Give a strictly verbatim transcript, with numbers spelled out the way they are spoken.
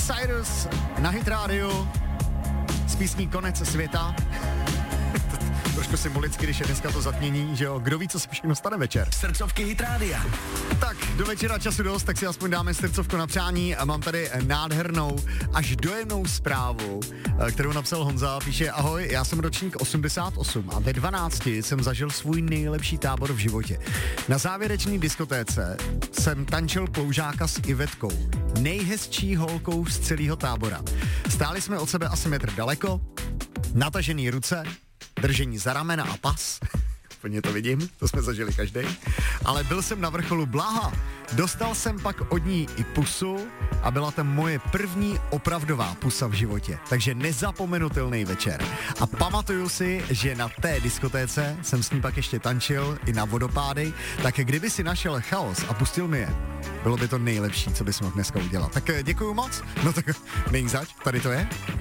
Cyrus na Hit Radio s písní Konec světa. Trošku symbolicky, když je dneska to zatmění, že jo, kdo ví, co se všechno stane večer. Srdcovky Hit Rádia. Tak, do večera času dost, tak si aspoň dáme srdcovku na přání a mám tady nádhernou, až dojemnou zprávu, kterou napsal Honza, píše: ahoj, já jsem ročník osmdesát osm a ve dvanácti jsem zažil svůj nejlepší tábor v životě. Na závěrečné diskotéce jsem tančil ploužáka s Ivetkou, nejhezčí holkou z celého tábora. Stáli jsme od sebe asi metr daleko, natažený ruce, držení za ramena a pas. Úplně to vidím, to jsme zažili každý. Ale byl jsem na vrcholu blaha. Dostal jsem pak od ní i pusu a byla to moje první opravdová pusa v životě. Takže nezapomenutelný večer. A pamatuju si, že na té diskotéce jsem s ní pak ještě tančil i na vodopády, tak kdyby si našel chaos a pustil mi je, bylo by to nejlepší, co bys mohl dneska udělat. Tak děkuju moc. No tak není zač, tady to je.